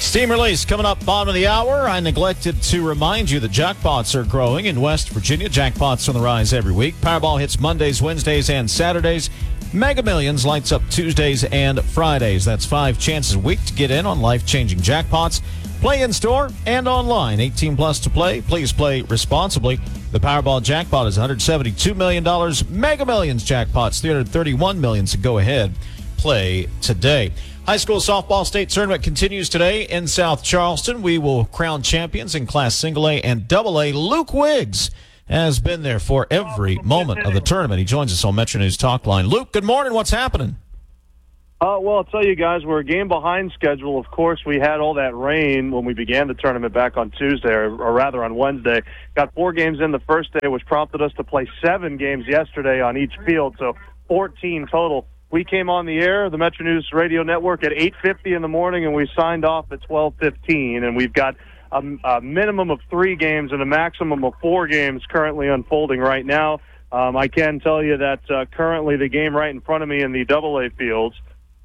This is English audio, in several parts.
Steam release coming up bottom of the hour. I neglected to remind you that jackpots are growing in West Virginia. Jackpots on the rise every week. Powerball hits Mondays, Wednesdays, and Saturdays. Mega Millions lights up Tuesdays and Fridays. That's 5 chances a week to get in on life-changing jackpots. Play in store and online. 18 plus to play. Please play responsibly. The Powerball jackpot is $172 million. Mega Millions jackpots, $331 million. So go ahead, play today. High school softball state tournament continues today in South Charleston. We will crown champions in Class Single A and Double A. Luke Wiggs has been there for every moment of the tournament. He joins us on Metro News Talk Line. Luke, good morning. What's happening? Well, I'll tell you guys, we're a game behind schedule. Of course, we had all that rain when we began the tournament back on Tuesday, or rather on Wednesday. Got 4 games in the first day, which prompted us to play 7 games yesterday on each field, so 14 total. We came on the air, the Metro News Radio Network, at 8:50 in the morning, and we signed off at 12:15. And we've got a minimum of 3 games and a maximum of 4 games currently unfolding right now. I can tell you that currently the game right in front of me in the Double-A fields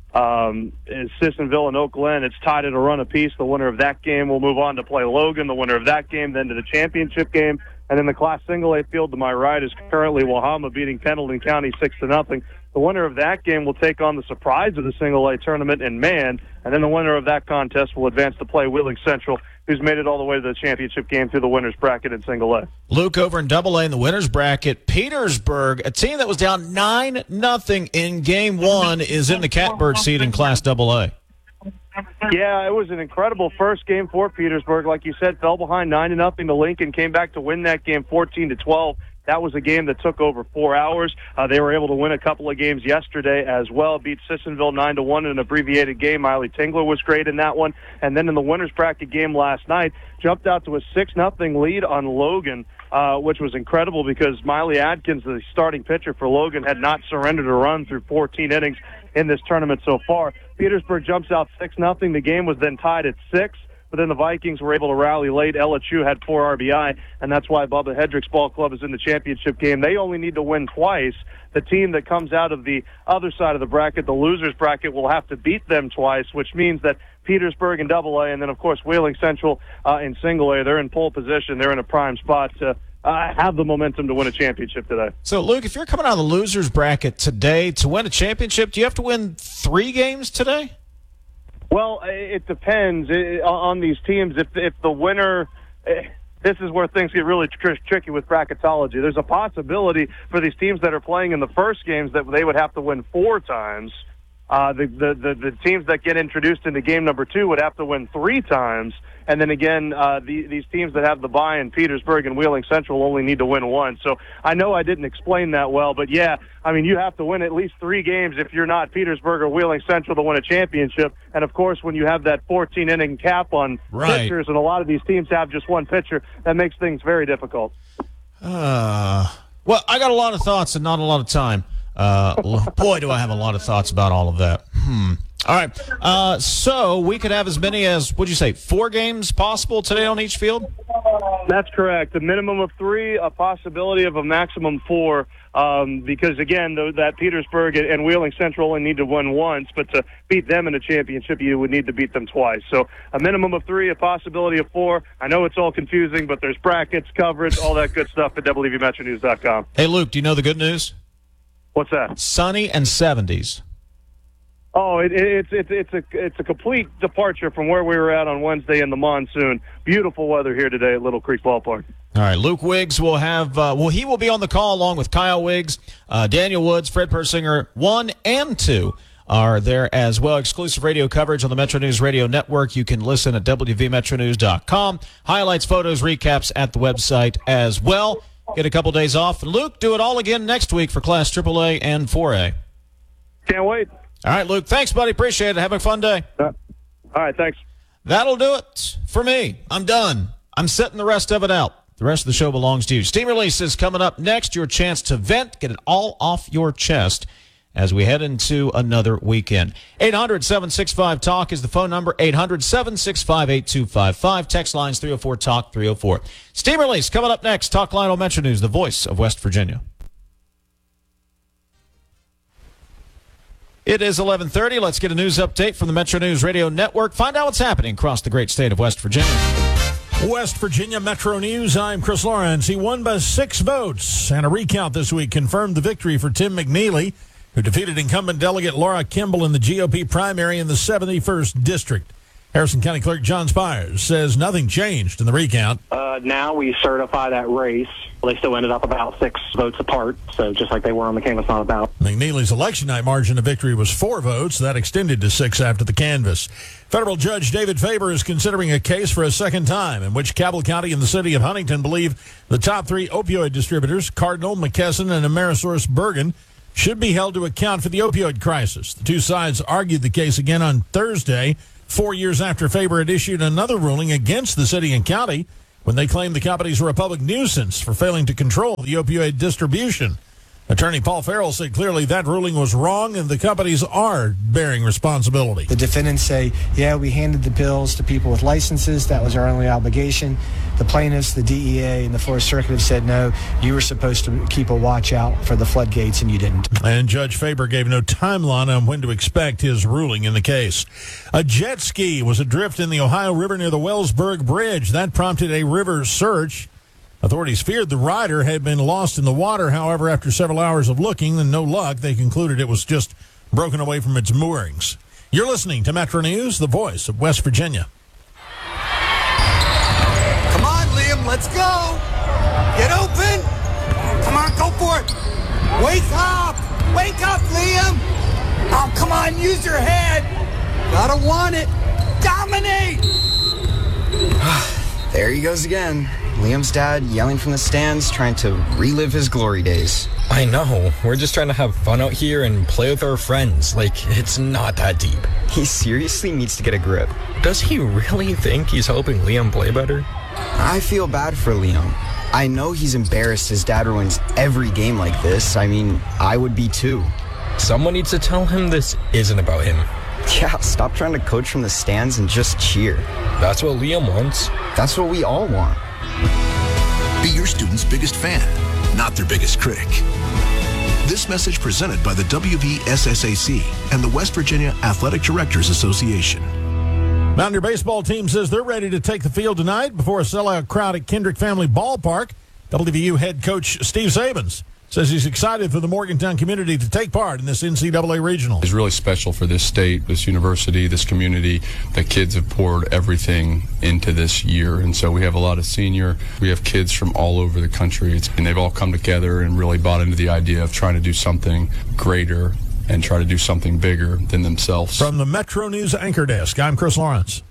is Sissonville and Oak Glen. It's tied at a run apiece. The winner of that game will move on to play Logan. The winner of that game then to the championship game. And in the Class Single A field to my right is currently Wahama beating Pendleton County 6-0. The winner of that game will take on the surprise of the Single A tournament in Man, and then the winner of that contest will advance to play Wheeling Central, who's made it all the way to the championship game through the winner's bracket in Single A. Luke, over in Double A in the winner's bracket, Petersburg, a team that was down 9-0 in Game 1, is in the catbird seat in Class Double A. Yeah, it was an incredible first game for Petersburg. Like you said, fell behind 9-0 to Lincoln, came back to win that game 14-12. That was a game that took over 4 hours. They were able to win a couple of games yesterday as well, beat Sissonville 9-1 in an abbreviated game. Miley Tingler was great in that one. And then in the winner's bracket game last night, jumped out to a 6-0 lead on Logan, which was incredible because Miley Adkins, the starting pitcher for Logan, had not surrendered a run through 14 innings in this tournament so far. Petersburg jumps out 6-0. The game was then tied at 6. But then the Vikings were able to rally late. Ella Chu had 4 RBI, and that's why Bubba Hendricks Ball Club is in the championship game. They only need to win twice. The team that comes out of the other side of the bracket, the loser's bracket, will have to beat them twice, which means that Petersburg in Double A, and then, of course, Wheeling Central in Single A, they're in pole position. They're in a prime spot to have the momentum to win a championship today. So, Luke, if you're coming out of the loser's bracket today to win a championship, do you have to win 3 games today? Well, it depends on these teams. If the winner, this is where things get really tricky with bracketology. There's a possibility for these teams that are playing in the first games that they would have to win 4 times. The teams that get introduced into game number 2 would have to win 3 times. And then again, these teams that have the bye in Petersburg and Wheeling Central only need to win 1. So I know I didn't explain that well, but yeah, I mean, you have to win at least 3 games if you're not Petersburg or Wheeling Central to win a championship. And of course, when you have that 14-inning cap on pitchers, and a lot of these teams have just one pitcher, that makes things very difficult. Well, I got a lot of thoughts and not a lot of time. Boy, do I have a lot of thoughts about all of that. All right. So we could have as many as, what'd you say, 4 games possible today on each field? That's correct. A minimum of 3, a possibility of a maximum 4, because, again, that Petersburg and Wheeling Central only need to win once, but to beat them in a championship, you would need to beat them twice. So a minimum of 3, a possibility of 4. I know it's all confusing, but there's brackets, coverage, all that good stuff at WVMetroNews.com. Hey, Luke, do you know the good news? What's that? Sunny and 70s. Oh, it's a complete departure from where we were at on Wednesday in the monsoon. Beautiful weather here today at Little Creek Ballpark. All right, Luke Wiggs will have, he will be on the call along with Kyle Wiggs, Daniel Woods, Fred Persinger, 1 and 2 are there as well. Exclusive radio coverage on the Metro News Radio Network. You can listen at WVMetroNews.com. Highlights, photos, recaps at the website as well. Get a couple days off. And Luke, do it all again next week for Class AAA and 4A. Can't wait. All right, Luke. Thanks, buddy. Appreciate it. Have a fun day. All right, thanks. That'll do it for me. I'm done. I'm setting the rest of it out. The rest of the show belongs to you. Steam Release is coming up next. Your chance to vent, get it all off your chest as we head into another weekend. 800-765-TALK is the phone number. 800-765-8255. Text lines 304-TALK 304. Steam Release coming up next. Talk Line on Metro News, the voice of West Virginia. It is 11:30. Let's get a news update from the Metro News Radio Network. Find out what's happening across the great state of West Virginia. West Virginia Metro News, I'm Chris Lawrence. He won by 6 votes, and a recount this week confirmed the victory for Tim McNeely, who defeated incumbent delegate Laura Kimball in the GOP primary in the 71st District. Harrison County Clerk John Spires says nothing changed in the recount. Now we certify that race. They still ended up about 6 votes apart, so just like they were on the canvas on about. McNeely's election night margin of victory was 4 votes. That extended to 6 after the canvass. Federal Judge David Faber is considering a case for a second time in which Cabell County and the city of Huntington believe the top 3 opioid distributors, Cardinal, McKesson, and AmerisourceBergen, should be held to account for the opioid crisis. The two sides argued the case again on Thursday, 4 years after Faber had issued another ruling against the city and county when they claimed the companies were a public nuisance for failing to control the opioid distribution. Attorney Paul Farrell said clearly that ruling was wrong and the companies are bearing responsibility. The defendants say, yeah, we handed the pills to people with licenses. That was our only obligation. The plaintiffs, the DEA, and the Fourth Circuit have said, no, you were supposed to keep a watch out for the floodgates, and you didn't. And Judge Faber gave no timeline on when to expect his ruling in the case. A jet ski was adrift in the Ohio River near the Wellsburg Bridge. That prompted a river search. Authorities feared the rider had been lost in the water. However, after several hours of looking and no luck, they concluded it was just broken away from its moorings. You're listening to Metro News, the voice of West Virginia. Come on, Liam, let's go. Get open. Come on, go for it. Wake up. Wake up, Liam. Oh, come on, use your head. Gotta want it. Dominate. There he goes again. Liam's dad yelling from the stands, trying to relive his glory days. I know. We're just trying to have fun out here and play with our friends. Like, it's not that deep. He seriously needs to get a grip. Does he really think he's helping Liam play better? I feel bad for Liam. I know he's embarrassed his dad ruins every game like this. I mean, I would be too. Someone needs to tell him this isn't about him. Yeah, stop trying to coach from the stands and just cheer. That's what Liam wants. That's what we all want. Be your student's biggest fan, not their biggest critic. This message presented by the WVSSAC and the West Virginia Athletic Directors Association. Mountaineer baseball team says they're ready to take the field tonight before a sellout crowd at Kendrick Family Ballpark. WVU head coach Steve Sabins says he's excited for the Morgantown community to take part in this NCAA regional. It's really special for this state, this university, this community. The kids have poured everything into this year, and so we have a lot of we have kids from all over the country, and they've all come together and really bought into the idea of trying to do something greater and try to do something bigger than themselves. From the Metro News Anchor Desk, I'm Chris Lawrence.